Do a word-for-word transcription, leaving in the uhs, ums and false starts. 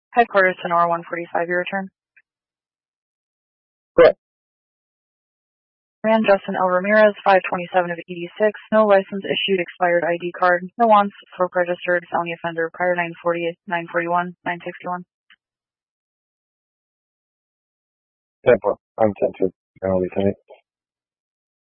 Headquarters Sonora one forty-five, your return. Correct. Ran Justin L. Ramirez, five twenty-seven of eighty-six, no license issued, expired I D card, no wants, stroke registered, felony offender, prior nine forty, nine forty-one, nine sixty-one. Tampa, I'm ten two, Lieutenant.